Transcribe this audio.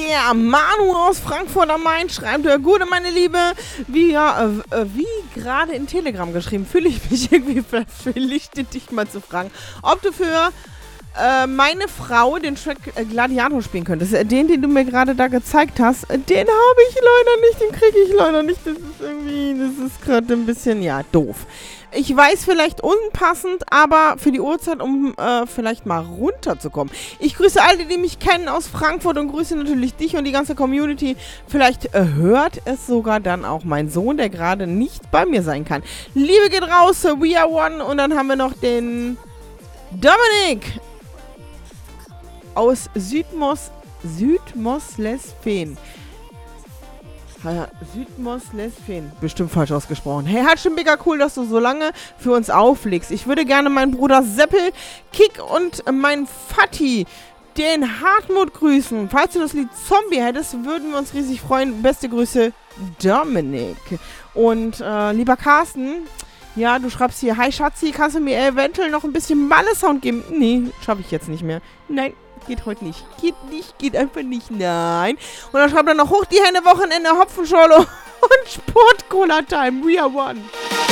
Der Manu aus Frankfurt am Main schreibt, Gute, meine Liebe, wie gerade in Telegram geschrieben, fühle ich mich irgendwie verpflichtet, dich mal zu fragen, ob du für meine Frau den Track Gladiator spielen könntest. Den du mir gerade da gezeigt hast, den habe ich leider nicht, den kriege ich leider nicht. Das ist gerade ein bisschen, ja, doof. Ich weiß, vielleicht unpassend, aber für die Uhrzeit, um vielleicht mal runterzukommen. Ich grüße alle, die mich kennen aus Frankfurt und grüße natürlich dich und die ganze Community. Vielleicht hört es sogar dann auch mein Sohn, der gerade nicht bei mir sein kann. Liebe geht raus, we are one. Und dann haben wir noch den Dominik aus Südmoslesfehn. Südmoslesfehn. Bestimmt falsch ausgesprochen. Hey, hat schon mega cool, dass du so lange für uns auflegst. Ich würde gerne meinen Bruder Seppel, Kick und meinen Vati, den Hartmut, grüßen. Falls du das Lied Zombie hättest, würden wir uns riesig freuen. Beste Grüße, Dominik. Und lieber Carsten, ja, du schreibst hier, hi Schatzi, kannst du mir eventuell noch ein bisschen Malle-Sound geben? Nee, schaffe ich jetzt nicht mehr. Nein. Geht heute nicht. Geht einfach nicht. Nein. Und dann schreibt er noch hoch die Hände, Wochenende, Hopfenschorle und Sport-Cola-Time. We are one.